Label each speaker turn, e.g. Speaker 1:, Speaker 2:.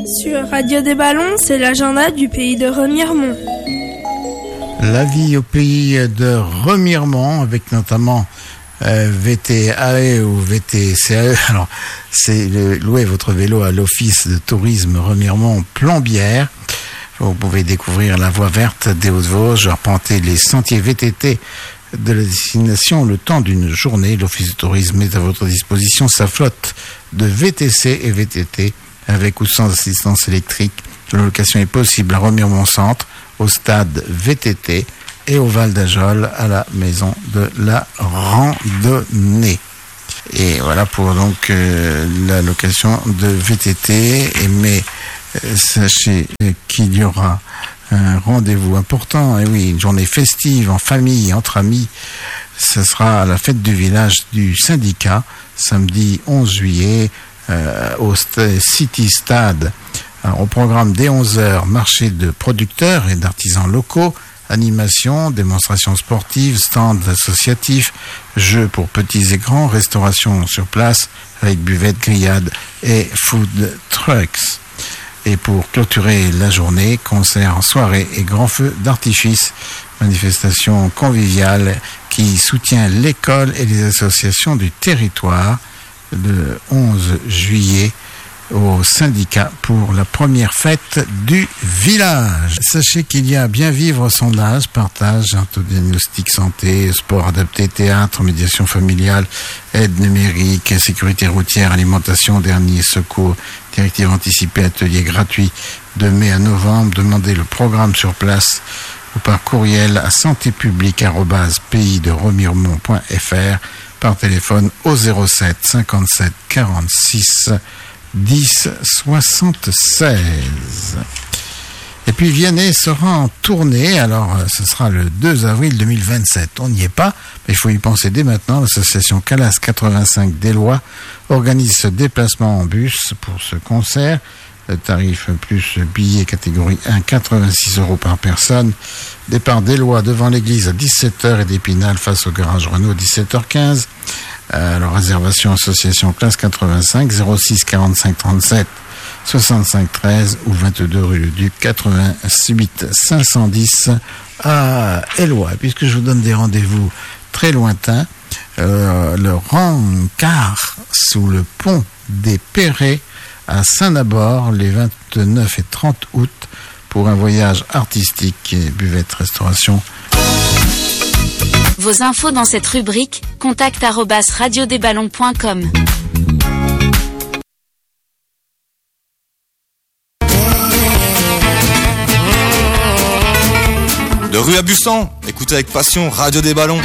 Speaker 1: Sur Radio des Ballons, c'est l'agenda du pays de Remiremont.
Speaker 2: La vie au pays de Remiremont, avec notamment VTAE ou VTCAE. Alors, c'est louer votre vélo à l'Office de tourisme Remiremont-Plombières. Vous pouvez découvrir la voie verte des Hauts-de-Vosges, arpenter les sentiers VTT de la destination le temps d'une journée. L'Office de tourisme met à votre disposition sa flotte de VTC et VTT avec ou sans assistance électrique. La location est possible à Remiremont-Centre, au stade VTT et au Val d'Ajol à la maison de la randonnée. Et voilà pour donc la location de VTT. Mais sachez qu'il y aura un rendez-vous important, et oui, une journée festive en famille, entre amis. Ce sera à la fête du village du syndicat, samedi 11 juillet, au City Stade. Alors, au programme dès 11h, marché de producteurs et d'artisans locaux, animation, démonstrations sportives, stands associatifs, jeux pour petits et grands, restauration sur place avec buvette, grillade et food trucks. Et pour clôturer la journée, concert, soirée et grand feu d'artifice, manifestation conviviale qui soutient l'école et les associations du territoire le 11 juillet au syndicat pour la première fête du village. Sachez qu'il y a Bien Vivre sondage, partage, diagnostic santé, sport adapté, théâtre, médiation familiale, aide numérique, sécurité routière, alimentation, dernier secours, directive anticipée, atelier gratuit de mai à novembre. Demandez le programme sur place ou par courriel à santépublique@paysderemiremont.fr, par téléphone au 07 57 46 10 76. Et puis Vianney sera en tournée, alors ce sera le 2 avril 2027. On n'y est pas, mais il faut y penser dès maintenant. L'association Calas 85 d'Éloie organise ce déplacement en bus pour ce concert. Le tarif plus billet catégorie 1, 86 € par personne. Départ d'Éloie devant l'église à 17h et d'Épinal face au garage Renault 17h15. Alors, réservation association classe 85 06 45 37 65 13 ou 22 rue du Duc 88 510 à Éloie. Puisque je vous donne des rendez-vous très lointains, le rencard sous le pont des Perrets à Saint-Nabord les 29 et 30 août pour un voyage artistique et buvette restauration.
Speaker 3: Vos infos dans cette rubrique, contact@radiodesballons.com.
Speaker 4: De rue à Bussan, écoutez avec passion Radio des Ballons.